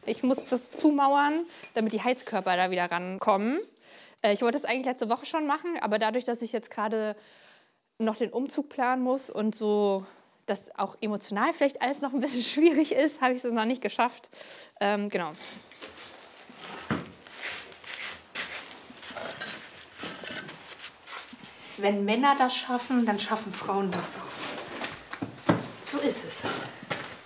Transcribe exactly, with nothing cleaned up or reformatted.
Ich muss das zumauern, damit die Heizkörper da wieder rankommen. Äh, ich wollte das eigentlich letzte Woche schon machen, aber dadurch, dass ich jetzt gerade noch den Umzug planen muss und so, dass auch emotional vielleicht alles noch ein bisschen schwierig ist, habe ich es noch nicht geschafft. Ähm, genau. Wenn Männer das schaffen, dann schaffen Frauen das auch. So ist es.